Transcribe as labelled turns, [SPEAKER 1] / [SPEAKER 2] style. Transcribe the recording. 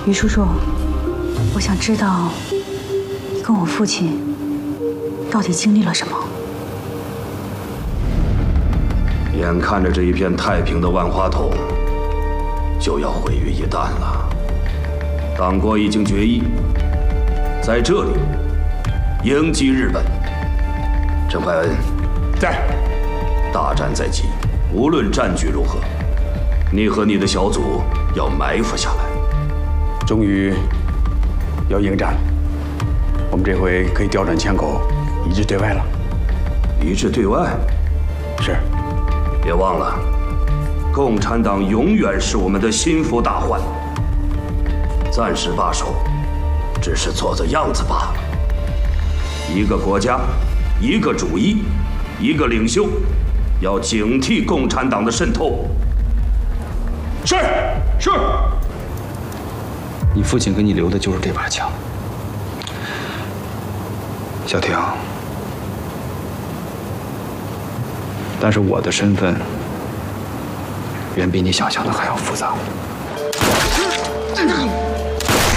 [SPEAKER 1] 于叔叔，我想知道你跟我父亲到底经历了什么。
[SPEAKER 2] 眼看着这一片太平的万花筒就要毁于一旦了，党国已经决议，在这里迎击日本。陈怀恩，
[SPEAKER 3] 在。
[SPEAKER 2] 大战在即，无论战局如何，你和你的小组要埋伏下来。
[SPEAKER 3] 终于要迎战了，我们这回可以调转枪口，一致对外了。
[SPEAKER 2] 一致对外？
[SPEAKER 3] 是。
[SPEAKER 2] 别忘了，共产党永远是我们的心腹大患。暂时罢手，只是做做样子罢了。一个国家，一个主义，一个领袖，要警惕共产党的渗透。
[SPEAKER 3] 是。
[SPEAKER 4] 你父亲给你留的就是这把枪，小婷。但是我的身份远比你想象的还要复杂。